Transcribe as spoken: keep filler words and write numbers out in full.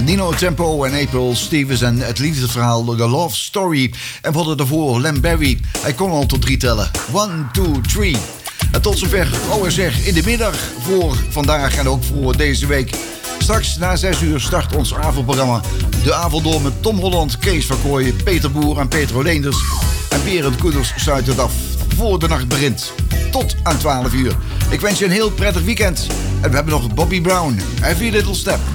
Nino Tempo en April Stevens en het liefdesverhaal The Love Story. En we hadden daarvoor Len Barry. Hij kon al tot drie tellen. One, two, three. En tot zover O S R in de middag voor vandaag en ook voor deze week. Straks na zes uur start ons avondprogramma De Avond Door met Tom Holland, Kees van Kooijen, Peter Boer en Petro Leenders. En Berend Koeders sluit het af voor de nacht begint. Tot aan twaalf uur. Ik wens je een heel prettig weekend. En we hebben nog Bobby Brown, Every Little Step.